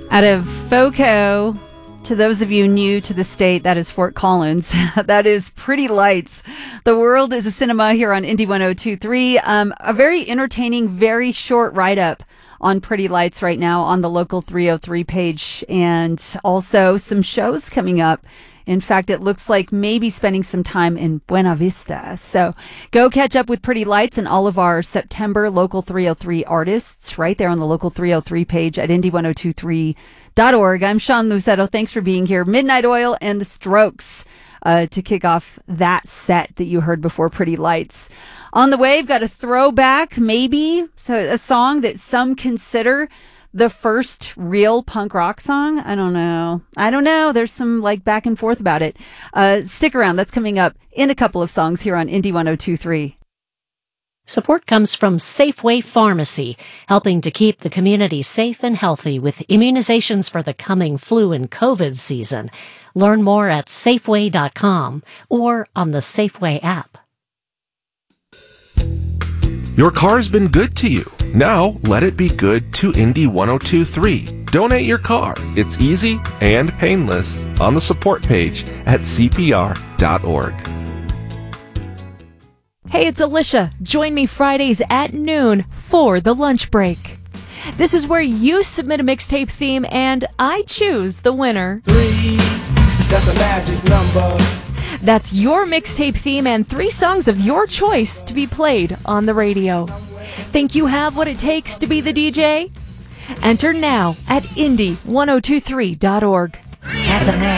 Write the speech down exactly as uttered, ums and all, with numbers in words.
Out of FOCO, to those of you new to the state, that is Fort Collins. That is Pretty Lights. The World is a Cinema here on Indie one oh two point three. Um, a very entertaining, very short write-up on Pretty Lights right now on the Local three oh three page. And also some shows coming up. In fact, it looks like maybe spending some time in Buena Vista. So go catch up with Pretty Lights and all of our September Local three oh three artists right there on the Local three oh three page at indie one oh two three dot org. I'm Sean Luzetto. Thanks for being here. Midnight Oil and the Strokes uh, to kick off that set that you heard before Pretty Lights. On the way, we've got a throwback, maybe, so a song that some consider the first real punk rock song. I don't know. I don't know. There's some like back and forth about it. Uh, stick around. That's coming up in a couple of songs here on Indie one oh two point three. Support comes from Safeway Pharmacy, helping to keep the community safe and healthy with immunizations for the coming flu and COVID season. Learn more at Safeway dot com or on the Safeway app. Your car's been good to you. Now, let it be good to Indie one oh two point three. Donate your car. It's easy and painless on the support page at C P R dot org. Hey, it's Alicia. Join me Fridays at noon for the lunch break. This is where you submit a mixtape theme and I choose the winner. Three, that's a magic number. That's your mixtape theme and three songs of your choice to be played on the radio. Think you have what it takes to be the D J? Enter now at indie one oh two three dot org. As a man.